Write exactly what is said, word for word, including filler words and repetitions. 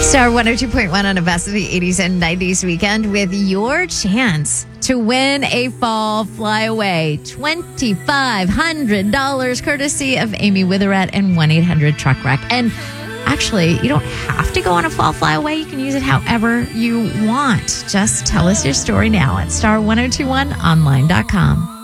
Star one oh two point one on the best of the eighties and nineties weekend with your chance to win a fall flyaway two thousand five hundred dollars courtesy of Amy Witherett and one eight hundred truck wreck. And actually, you don't have to go on a fall flyaway. You can use it however you want. Just tell us your story now at star ten twenty-one online dot com.